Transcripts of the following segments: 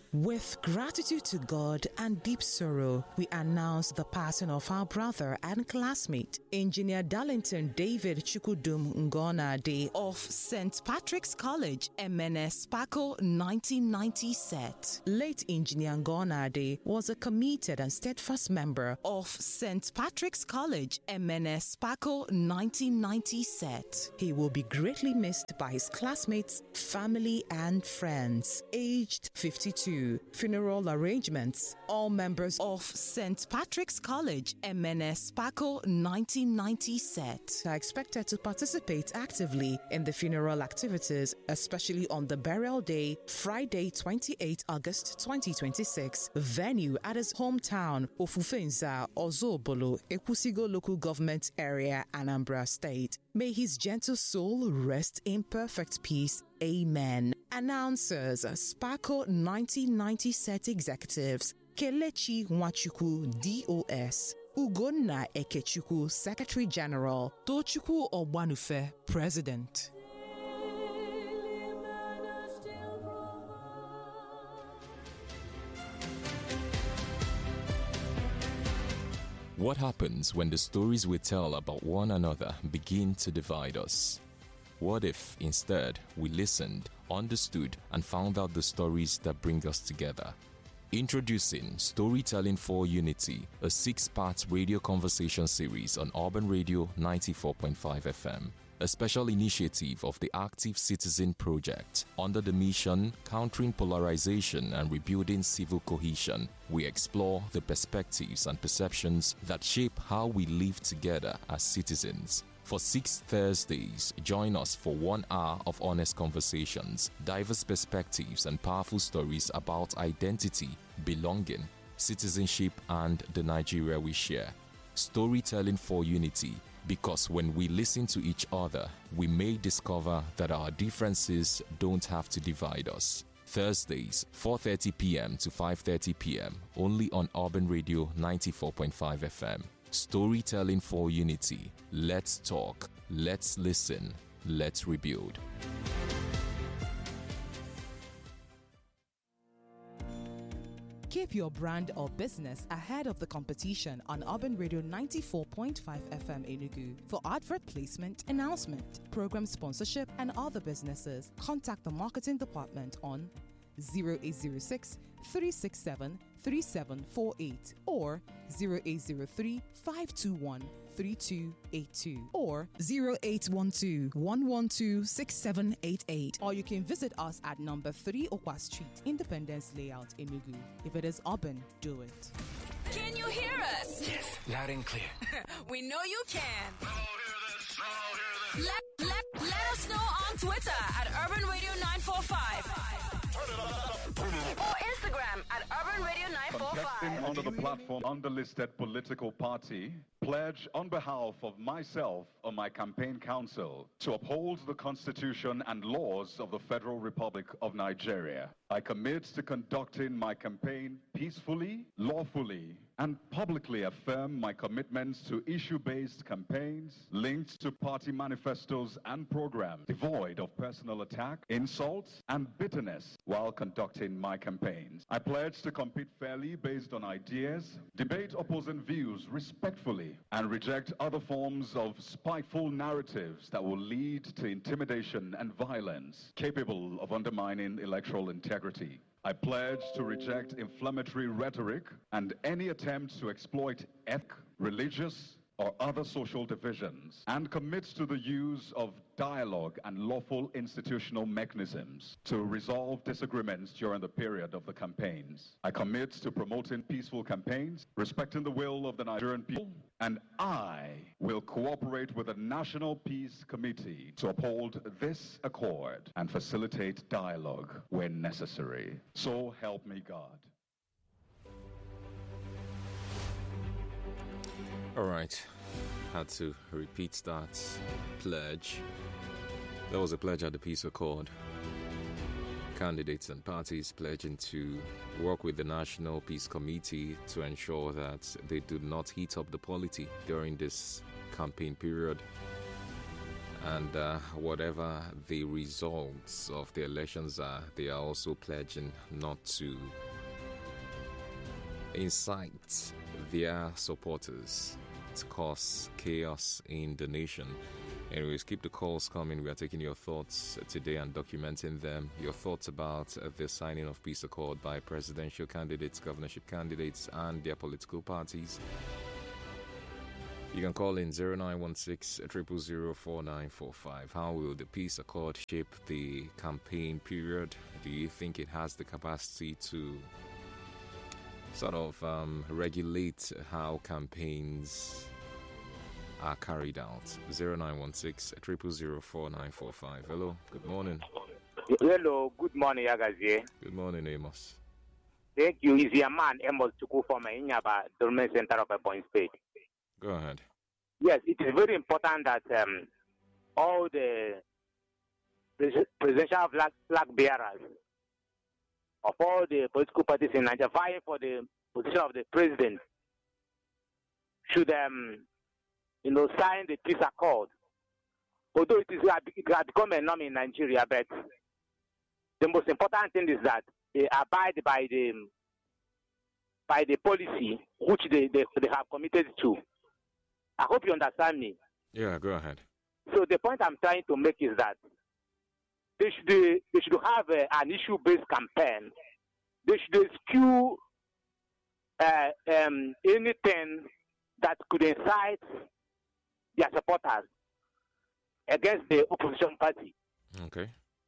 With gratitude to God and deep sorrow, we announce the passing of our brother and classmate, Engineer Darlington David Chukudum Ngonade of St. Patrick's College, MNS Paco 1990 set. Late Engineer Ngonade was a committed and steadfast member of St. Patrick's College, MNS Paco 1990 set. He will be greatly missed by his classmates, family, and friends. Aged 52. Funeral arrangements. All members of St. Patrick's College, MNS Paco 1990 set are expected to participate actively in the funeral activities, especially on the burial day, Friday, 28 August 2026. Venue at his hometown, Ofufenza, Ozobolo, Ekwusigo Local Government Area, Anambra State. May his gentle soul rest in perfect peace. Amen. Announcers, Spaco 1990 set executives, Kelechi Nwachukwu, DOS, Ugonna Ekechukwu, Secretary General, Tochukwu Ogbanufe, President. What happens when the stories we tell about one another begin to divide us? What if, instead, we listened, understood, and found out the stories that bring us together? Introducing Storytelling for Unity, a 6-part radio conversation series on Urban Radio 94.5 FM. A special initiative of the Active Citizen Project. Under the mission Countering Polarization and Rebuilding Civil Cohesion, we explore the perspectives and perceptions that shape how we live together as citizens. For 6 Thursdays, join us for 1 hour of honest conversations, diverse perspectives, and powerful stories about identity, belonging, citizenship, and the Nigeria we share. Storytelling for Unity. Because when we listen to each other, we may discover that our differences don't have to divide us. Thursdays, 4:30 p.m. to 5:30 p.m. only on Urban Radio 94.5 FM. Storytelling for Unity. Let's talk, let's listen, let's rebuild. Keep your brand or business ahead of the competition on Urban Radio 94.5 FM Enugu. For advert placement, announcement, program sponsorship, and other businesses, contact the marketing department on 0806 367 3748 or 0803 521 3282 or 0812 112 6788, or you can visit us at number 3 Okwa Street, Independence Layout, Enugu. If it is urban, do it. Can you hear us? Yes, loud and clear. We know you can. Now hear this, now hear this. Let us know on Twitter at Urban Radio 945. Or Instagram at Urban Radio 945. Contesting under the platform unlisted political party, pledge on behalf of myself or my campaign council to uphold the Constitution and laws of the Federal Republic of Nigeria. I commit to conducting my campaign peacefully, lawfully, and publicly affirm my commitments to issue-based campaigns linked to party manifestos and programs devoid of personal attack, insults, and bitterness while conducting my campaigns. I pledge to compete fairly based on ideas, debate opposing views respectfully, and reject other forms of spiteful narratives that will lead to intimidation and violence capable of undermining electoral integrity. I pledge to reject inflammatory rhetoric and any attempt to exploit ethnic, religious, or other social divisions, and commits to the use of dialogue and lawful institutional mechanisms to resolve disagreements during the period of the campaigns. I commit to promoting peaceful campaigns, respecting the will of the Nigerian people, and I will cooperate with the National Peace Committee to uphold this accord and facilitate dialogue when necessary. So help me God. All right, had to repeat that pledge. There was a pledge at the Peace Accord. Candidates and parties pledging to work with the National Peace Committee to ensure that they do not heat up the polity during this campaign period. And whatever the results of the elections are, they are also pledging not to incite their supporters to cause chaos in the nation. Anyways, keep the calls coming. We are taking your thoughts today and documenting them. Your thoughts about the signing of peace accord by presidential candidates, governorship candidates, and their political parties. You can call in 0916 000 4945. How will the peace accord shape the campaign period? Do you think it has the capacity to sort of regulate how campaigns are carried out? 0916 000 4945. Hello, good morning. Hello, good morning, Yagazie. Good morning, Amos. Thank you. Is your man Amos Tuku from Inyaba, Government Center of Ebonyi State? Go ahead. Yes, it is very important that all the presidential flag bearers of all the political parties in Nigeria vying for the position of the president should, sign the peace accord. Although it has become a norm in Nigeria, but the most important thing is that they abide by the policy which they have committed to. I hope you understand me. Yeah, go ahead. So the point I'm trying to make is that they should have an issue-based campaign. They should eschew anything that could incite their supporters against the opposition party. Okay.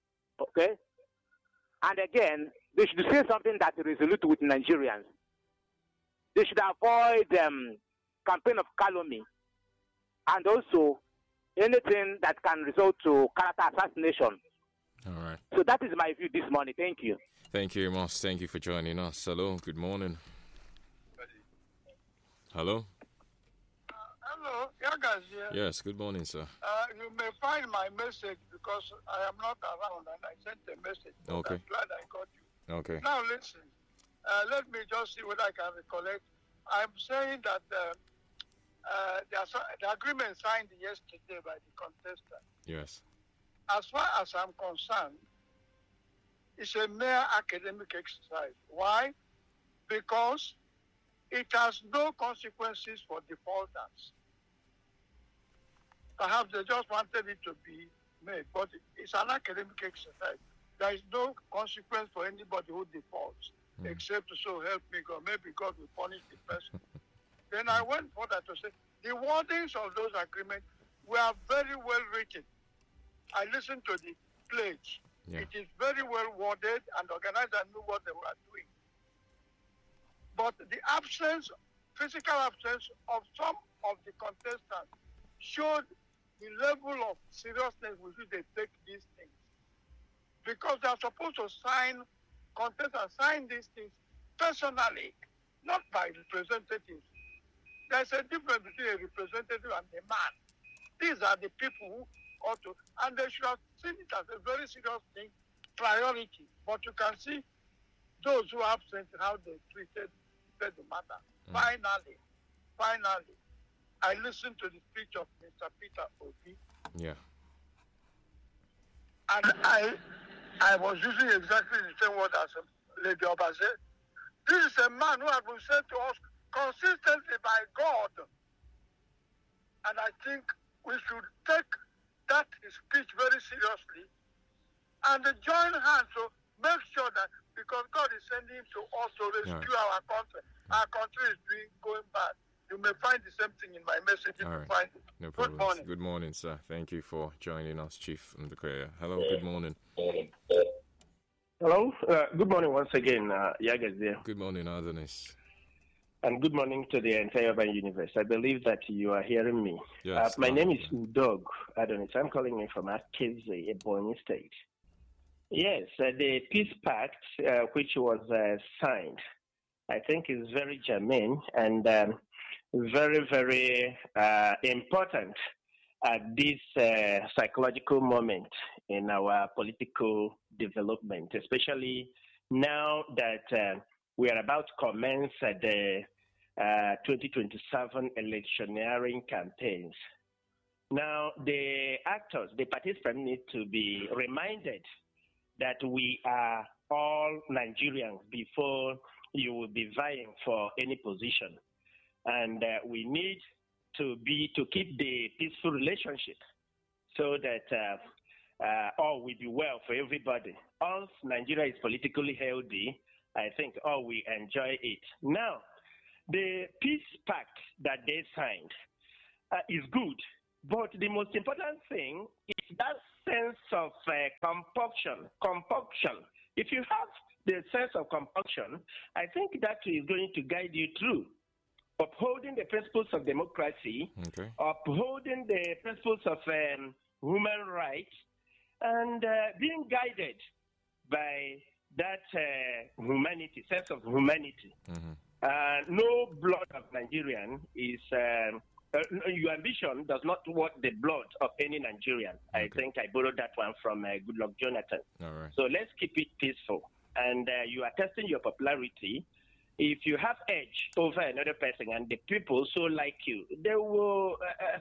And again, they should say something that is resolute with Nigerians. They should avoid campaign of calumny and also anything that can result to character assassination. All right. So that is my view this morning. Thank you. Thank you, Amos. Thank you for joining us. Hello, good morning. Hello? Hello, Yagazie. Yes, good morning, sir. You may find my message because I am not around and I sent a message. Okay. I'm glad I got you. Okay. Now listen, let me just see what I can recollect. I'm saying that the agreement signed yesterday by the contestant. Yes. As far as I'm concerned, it's a mere academic exercise. Why? Because it has no consequences for defaulters. Perhaps they just wanted it to be made, but it's an academic exercise. There is no consequence for anybody who defaults, except so help me God. Maybe God will punish the person. Then I went further to say the wordings of those agreements were very well written. I listened to the pledge. Yeah. It is very well worded, and the organizer knew what they were doing. But the physical absence of some of the contestants showed the level of seriousness with which they take these things. Because they are supposed to sign these things personally, not by representatives. There's a difference between a representative and a man. These are the people who ought to, and they should have seen it as a very serious thing, priority. But you can see those who are absent, how they treated the matter. Finally, I listened to the speech of Mr. Peter Obi. Yeah. And I was using exactly the same word as Lady Oba said. This is a man who has been sent to us consistently by God. And I think we should take that speech very seriously and join hands to make sure that, because God is sending him to us to rescue our country. Our country is going bad. You may find the same thing in my message if you find it. No problem. Good morning. Good morning, sir. Thank you for joining us, Chief Ndukaya. Hello, good morning. Hello. Good morning once again, Yagazie. Good morning, Adonis. And good morning to the entire Urban Universe. I believe that you are hearing me. Yes. My name is Udog Adonis. I'm calling in from Akeze, Ebonyi State. Yes, the Peace Pact, which was signed, I think is very germane and very, very important at this psychological moment in our political development, especially now that we are about to commence the 2027 electioneering campaigns. Now, the actors, the participants need to be reminded that we are all Nigerians before you will be vying for any position. And we need to keep the peaceful relationship so that all will be well for everybody. Once Nigeria is politically healthy, I think all we enjoy it. Now, the peace pact that they signed is good, but the most important thing is that sense of compunction. If you have the sense of compunction, I think that is going to guide you through upholding the principles of democracy, upholding the principles of human rights, and being guided by that humanity, sense of humanity. No blood of Nigerian is, your ambition does not want the blood of any Nigerian. I think I borrowed that one from Goodluck Jonathan. All right. So let's keep it peaceful. And you are testing your popularity. If you have edge over another person and the people so like you, they will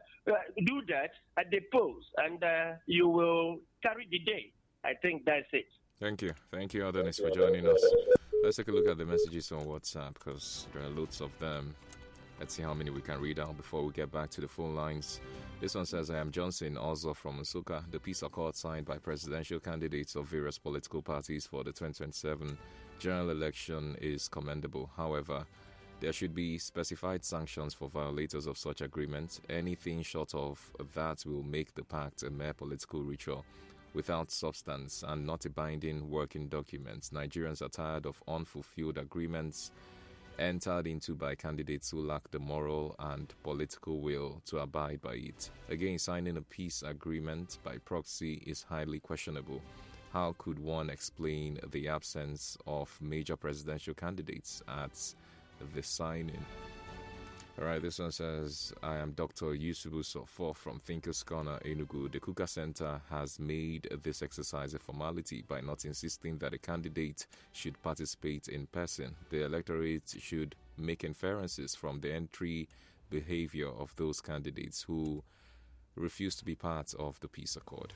do that at the polls, and you will carry the day. I think that's it. Thank you. Thank you, Adonis, for joining us. Let's take a look at the messages on WhatsApp because there are loads of them. Let's see how many we can read out before we get back to the phone lines. This one says, I am Johnson, also from Nsukka. The peace accord signed by presidential candidates of various political parties for the 2027 general election is commendable. However, there should be specified sanctions for violators of such agreements. Anything short of that will make the pact a mere political ritual without substance and not a binding working document. Nigerians are tired of unfulfilled agreements entered into by candidates who lack the moral and political will to abide by it. Again, signing a peace agreement by proxy is highly questionable. How could one explain the absence of major presidential candidates at the signing? All right, this one says, I am Dr. Yusufu Sofo from Thinkers Corner, Enugu. The Kuka Center has made this exercise a formality by not insisting that a candidate should participate in person. The electorate should make inferences from the entry behavior of those candidates who refuse to be part of the peace accord.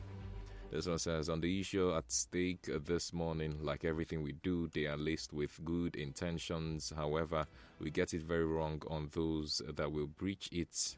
This one says, on the issue at stake this morning, like everything we do, they are laced with good intentions. However, we get it very wrong on those that will breach it,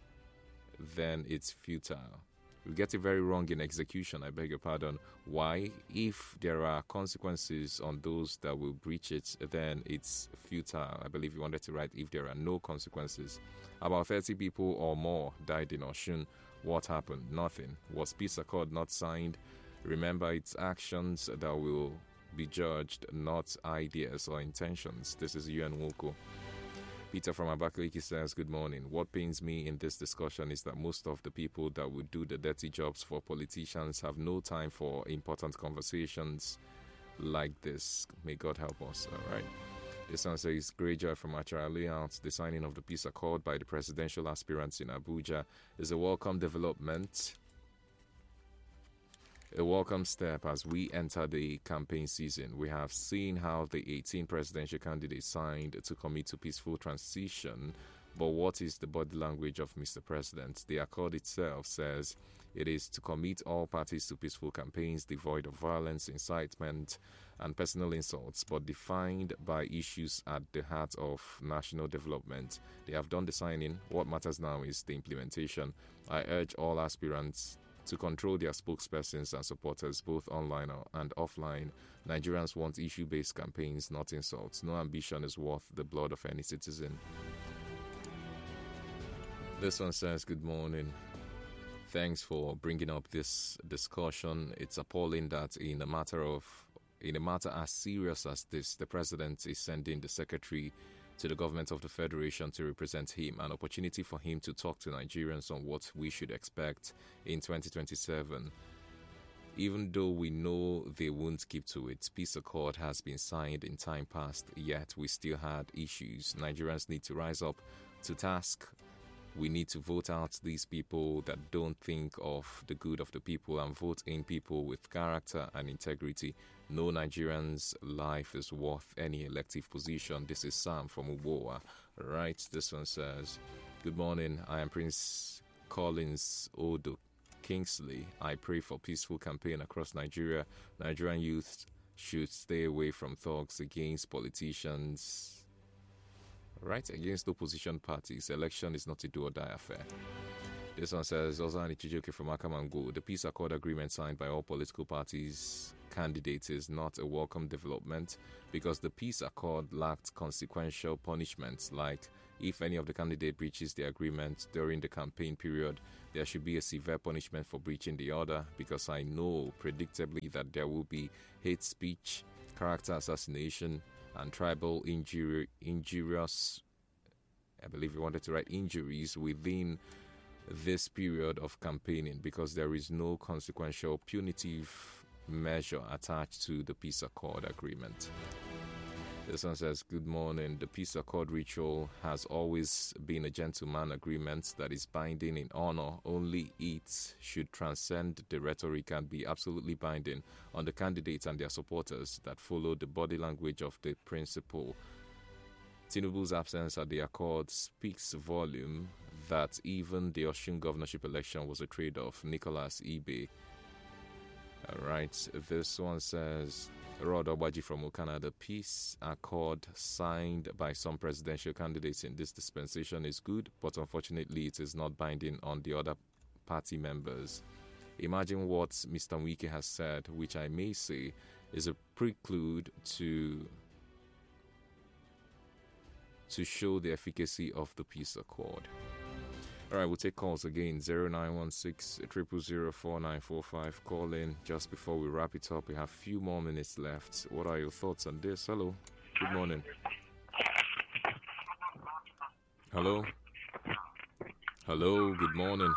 then it's futile. We get it very wrong in execution, I beg your pardon. Why? If there are consequences on those that will breach it, then it's futile. I believe you wanted to write, if there are no consequences. About 30 people or more died in Oshun. What happened? Nothing. Was peace accord not signed? Remember, it's actions that will be judged, not ideas or intentions. This is UN Woko. Peter from Abakaliki says, good morning. What pains me in this discussion is that most of the people that would do the dirty jobs for politicians have no time for important conversations like this. May God help us. All right. This one says, great joy from Achara Layout. The signing of the peace accord by the presidential aspirants in Abuja is a welcome development. A welcome step as we enter the campaign season. We have seen how the 18 presidential candidates signed to commit to peaceful transition. But what is the body language of Mr. President? The accord itself says it is to commit all parties to peaceful campaigns devoid of violence, incitement, and personal insults, but defined by issues at the heart of national development. They have done the signing. What matters now is the implementation. I urge all aspirants to control their spokespersons and supporters, both online and offline. Nigerians want issue-based campaigns, not insults. No ambition is worth the blood of any citizen. This one says, good morning. Thanks for bringing up this discussion. It's appalling that in a matter as serious as this, the president is sending the secretary to the government of the Federation to represent him, an opportunity for him to talk to Nigerians on what we should expect in 2027. Even though we know they won't keep to it, peace accord has been signed in time past, yet we still had issues. Nigerians need to rise up to task. We need to vote out these people that don't think of the good of the people and vote in people with character and integrity. No Nigerian's life is worth any elective position. This is Sam from Uboa. Right, this one says, good morning, I am Prince Collins Odo Kingsley, I pray for peaceful campaign across Nigeria. Nigerian youth should stay away from thugs against politicians. Right, against opposition parties. Election is not a do or die affair. This one says, Ozani Chijoke from Akamango. The peace accord agreement signed by all political parties candidates is not a welcome development because the peace accord lacked consequential punishments, like if any of the candidate breaches the agreement during the campaign period, there should be a severe punishment for breaching the order, because I know predictably that there will be hate speech, character assassination, and tribal injurious, I believe you wanted to write injuries within this period of campaigning, because there is no consequential punitive measure attached to the peace accord agreement. This one says, good morning. The peace accord ritual has always been a gentleman agreement that is binding in honor. Only it should transcend the rhetoric and be absolutely binding on the candidates and their supporters that follow the body language of the principle. Tinubu's absence at the accord speaks volume that even the Osun governorship election was a trade-off. Nicholas Ibe. All right, this one says, Rod Obaji from Okana, the peace accord signed by some presidential candidates in this dispensation is good, but unfortunately it is not binding on the other party members. Imagine what Mr. Wike has said, which I may say is a prelude to show the efficacy of the peace accord. All right, we'll take calls again. 0916 000 4945. Call in just before we wrap it up. We have a few more minutes left. What are your thoughts on this? Hello. Good morning. Hello. Hello. Good morning.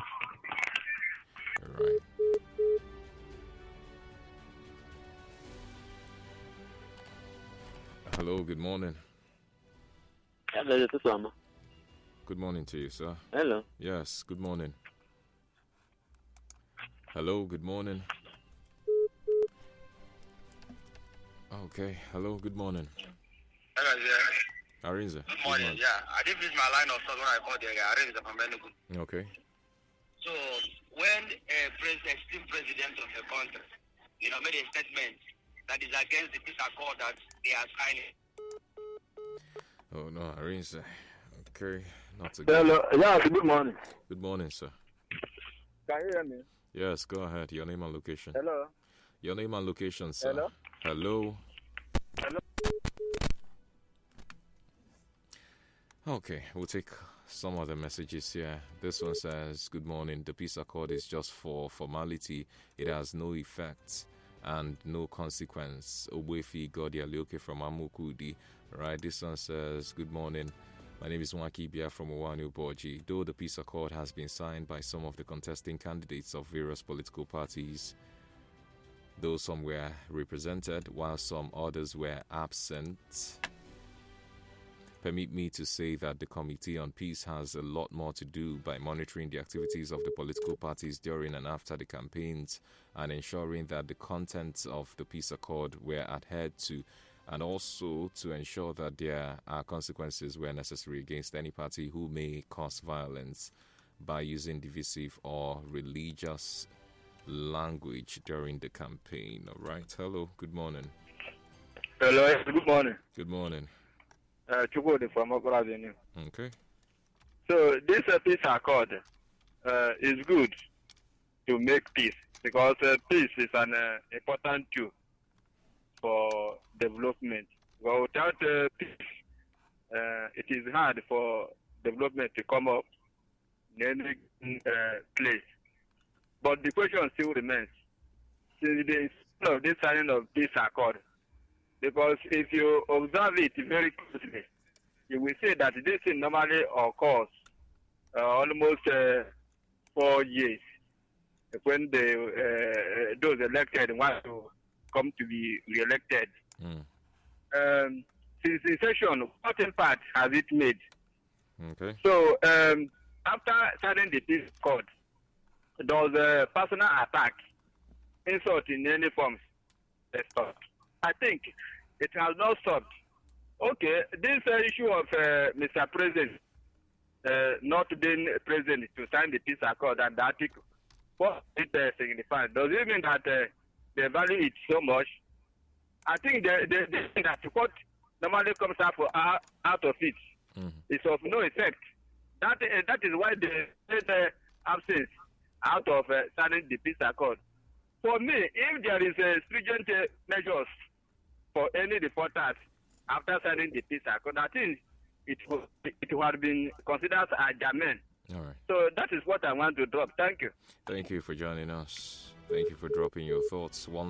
All right. Hello. Good morning. Hello, this is Mama. Good morning to you, sir. Hello. Yes, good morning. Hello, good morning. Okay, hello, good morning. Hello, yeah. Arinze. Good morning, yeah. I didn't miss my line of thought when I called you. Arinze from Enugu. Okay. So, when a esteemed president of the country, made a statement that is against the peace accord that they are signing. Oh, no, Arinze. Okay. Not a Hello. Yeah, good morning. Good morning, sir. Can you hear me? Yes, go ahead. Your name and location. Hello. Your name and location, sir. Hello. Hello. Hello. Okay, we'll take some of the messages here. This one says, good morning. The peace accord is just for formality. It has no effect and no consequence. Owefi Godialioke from Amukudi. Right, this one says, good morning. My name is Nwaki Bia from Owani Boji. Though the peace accord has been signed by some of the contesting candidates of various political parties, though some were represented while some others were absent, permit me to say that the Committee on Peace has a lot more to do by monitoring the activities of the political parties during and after the campaigns and ensuring that the contents of the peace accord were adhered to, and also to ensure that there are consequences where necessary against any party who may cause violence by using divisive or religious language during the campaign. All right. Hello. Good morning. Hello. Good morning. Good morning. Chukwu from Okoro Avenue. Okay. So this peace accord is good to make peace, because peace is an important tool for development. Well, without peace, it is hard for development to come up in any place. But the question still remains, since the of this signing of this accord, because if you observe it very closely, you will see that this thing normally occurs almost 4 years when those elected want to come to be re-elected. Since inception, what impact has it made? Okay. So after signing the peace accord, there was a personal attack, insult in any forms. I think it has not stopped. Okay, this issue of Mr. President not being present to sign the peace accord and the article, what it signifies? Does it mean that they value it so much? I think that what normally comes out of it is of no effect. That is why they take the absence out of signing the peace accord. For me, if there is stringent measures for any defaulters after signing the peace accord, I think it would have been considered as germane. All right. So that is what I want to drop. Thank you. Thank you for joining us. Thank you for dropping your thoughts.